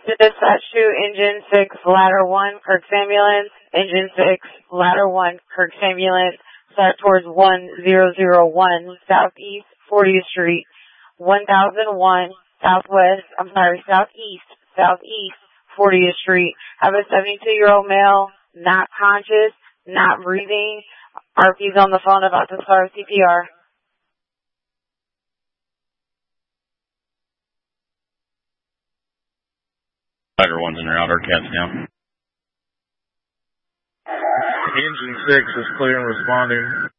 Dispatch 2, Engine 6, Ladder 1, Kirk's Ambulance. Engine 6, Ladder 1, Kirk's Ambulance. Start towards 1001 Southeast 40th Street, 1001 Southeast 40th Street. Have a 72-year-old male, not conscious, not breathing. RP's on the phone about to start CPR. Tiger 1's in or out, our cat's down. Engine 6 is clear and responding.